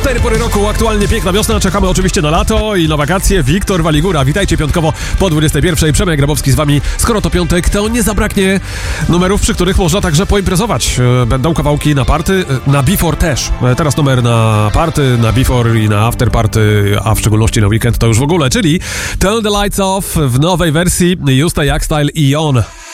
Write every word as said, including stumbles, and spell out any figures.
Cztery pory roku, aktualnie piękna wiosna, czekamy oczywiście na lato i na wakacje. Wiktor Waligura, witajcie piątkowo po dwudziestej pierwszej. Przemek Grabowski z wami. Skoro to piątek, to nie zabraknie numerów, przy których można także poimprezować. Będą kawałki na party, na before też. Teraz numer na party, na before i na after party, a w szczególności na weekend to już w ogóle, czyli Turn the Lights Off w nowej wersji Justa Jak Style i On.